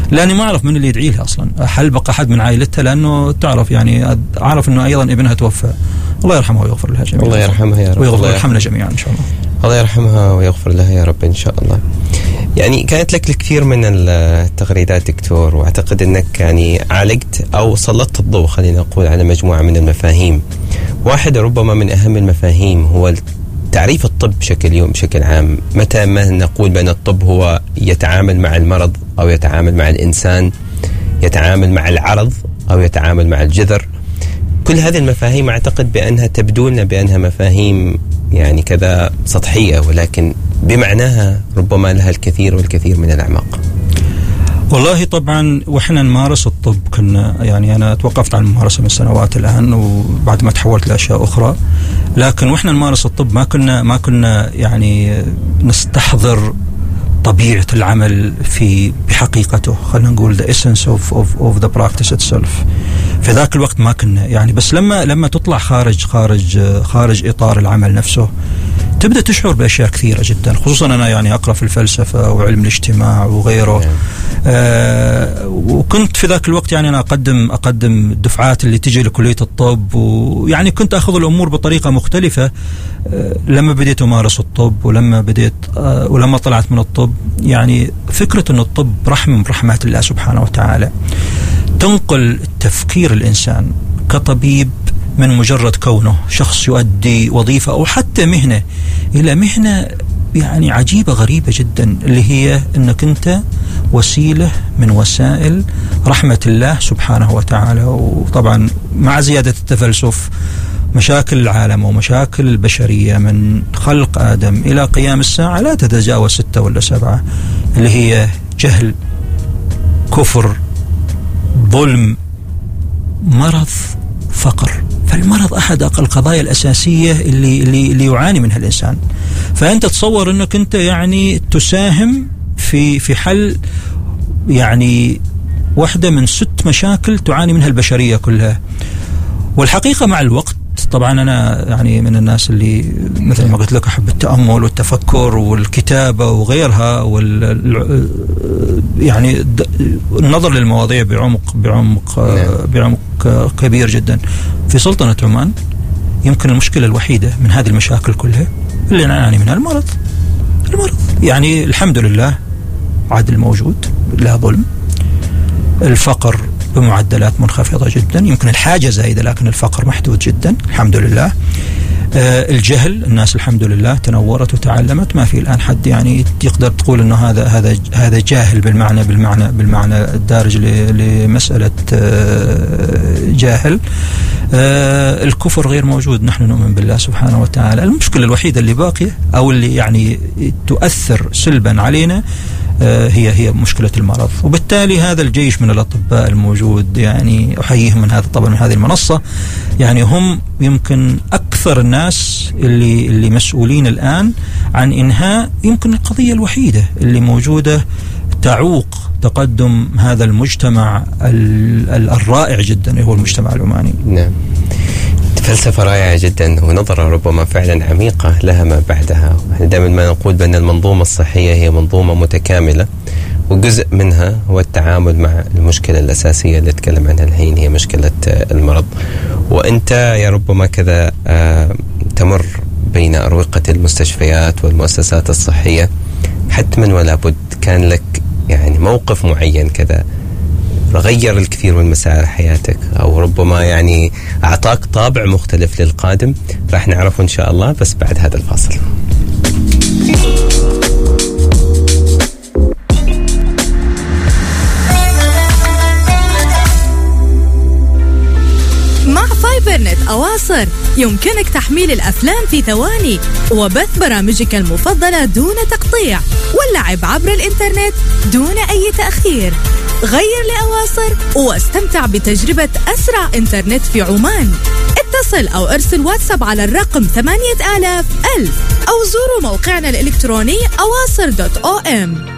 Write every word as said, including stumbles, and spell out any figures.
لاني ما اعرف من اللي يدعي لها اصلا، هل بقى احد من عائلتها؟ لانه تعرف يعني اعرف انه ايضا ابنها توفى، الله يرحمها ويغفر لها جميعا. الله يرحمها يا رب، ويغفر يرحمنا جميعا ان شاء الله. الله يرحمها ويغفر لها يا رب ان شاء الله. يعني كانت لك الكثير من التغريدات دكتور، واعتقد انك يعني عالجت او سلطت الضوء خلينا نقول على مجموعه من المفاهيم. واحده ربما من اهم المفاهيم هو تعريف الطب بشكل يوم بشكل عام. متى ما نقول بأن الطب هو يتعامل مع المرض أو يتعامل مع الإنسان، يتعامل مع العرض أو يتعامل مع الجذر، كل هذه المفاهيم أعتقد بأنها تبدو لنا بأنها مفاهيم يعني كذا سطحية، ولكن بمعناها ربما لها الكثير والكثير من الأعماق. والله طبعا وإحنا نمارس الطب كنا يعني أنا توقفت عن الممارسة من سنوات الآن وبعد ما تحولت لأشياء أخرى، لكن وإحنا نمارس الطب ما كنا ما كنا يعني نستحضر طبيعة العمل في بحقيقته، خلينا نقول the essence of of of the practice itself. في ذاك الوقت ما كنا يعني، بس لما لما تطلع خارج خارج خارج إطار العمل نفسه تبدأ تشعر بأشياء كثيرة جدا، خصوصا أنا يعني أقرأ في الفلسفة وعلم الاجتماع وغيره. آه وكنت في ذاك الوقت يعني أنا أقدم أقدم الدفعات اللي تجي لكلية الطب، ويعني كنت أخذ الأمور بطريقة مختلفة. آه لما بديت أمارس الطب ولما بديت آه ولما طلعت من الطب، يعني فكرة أن الطب رحمة من رحمات الله سبحانه وتعالى، تنقل تفكير الإنسان كطبيب من مجرد كونه شخص يؤدي وظيفة أو حتى مهنة إلى مهنة يعني عجيبة غريبة جدا، اللي هي أنك أنت وسيلة من وسائل رحمة الله سبحانه وتعالى. وطبعا مع زيادة التفلسف مشاكل العالم ومشاكل البشرية من خلق آدم إلى قيام الساعة لا تتجاوز ستة ولا سبعة، اللي هي جهل، كفر، ظلم، مرض، فقر. فالمرض أحد القضايا الأساسية اللي, اللي, اللي يعاني منها الإنسان. فأنت تصور أنك أنت يعني تساهم في في حل يعني واحدة من ست مشاكل تعاني منها البشرية كلها. والحقيقة مع الوقت طبعا أنا يعني من الناس اللي مثل ما قلت لك أحب التأمل والتفكر والكتابة وغيرها، وال يعني النظر للمواضيع بعمق بعمق بعمق كبير جدا. في سلطنة عمان يمكن المشكلة الوحيدة من هذه المشاكل كلها اللي نعاني منها المرض. المرض يعني الحمد لله عدل موجود، لا ظلم. الفقر بمعدلات منخفضة جدا، يمكن الحاجة زايدة لكن الفقر محدود جدا الحمد لله. آه الجهل الناس الحمد لله تنورت وتعلمت، ما في الآن حد يعني يقدر تقول إنه هذا هذا هذا جاهل بالمعنى بالمعنى بالمعنى الدارج لمسألة آه جاهل. آه الكفر غير موجود، نحن نؤمن بالله سبحانه وتعالى. المشكلة الوحيدة اللي باقية أو اللي يعني تؤثر سلبا علينا هي هي مشكلة المرض. وبالتالي هذا الجيش من الأطباء الموجود يعني أحييهم من هذا طبعا من هذه المنصة، يعني هم يمكن أكثر الناس اللي اللي مسؤولين الآن عن إنهاء يمكن القضية الوحيدة اللي موجودة تعوق تقدم هذا المجتمع الرائع جدا هو المجتمع العماني. نعم، فلسفة رائعة جدا ونظرة ربما فعلا عميقة لها ما بعدها. دائما ما نقول بأن المنظومة الصحية هي منظومة متكاملة، وجزء منها هو التعامل مع المشكلة الأساسية اللي تكلم عنها الحين هي مشكلة المرض. وأنت يا ربما كذا تمر بين أروقة المستشفيات والمؤسسات الصحية، حتما ولا بد كان لك يعني موقف معين كذا غير الكثير من مسار حياتك، أو ربما يعني أعطاك طابع مختلف للقادم. راح نعرفه إن شاء الله بس بعد هذا الفاصل. مع فايبرنت أواصر يمكنك تحميل الأفلام في ثواني وبث برامجك المفضلة دون تقطيع واللعب عبر الإنترنت دون أي تأخير. غير لأواصر واستمتع بتجربة أسرع إنترنت في عمان. اتصل أو ارسل واتساب على الرقم ثمانية آلاف ألف أو زوروا موقعنا الإلكتروني أواصر دوت أو إم.